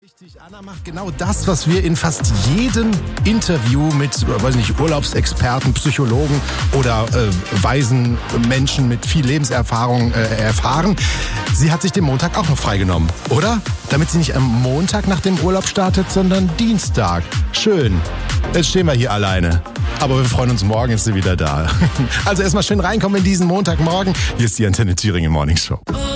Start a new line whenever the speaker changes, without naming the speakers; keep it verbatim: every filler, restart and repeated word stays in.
Richtig, Anna macht genau das, was wir in fast jedem Interview mit, weiß nicht, Urlaubsexperten, Psychologen oder äh, weisen Menschen mit viel Lebenserfahrung äh, erfahren. Sie hat sich den Montag auch noch freigenommen, oder? Damit sie nicht am Montag nach dem Urlaub startet, sondern Dienstag. Schön. Jetzt stehen wir hier alleine. Aber wir freuen uns, morgen ist sie wieder da. Also erstmal schön reinkommen in diesen Montagmorgen. Hier ist die Antenne Thüringen Morning Show.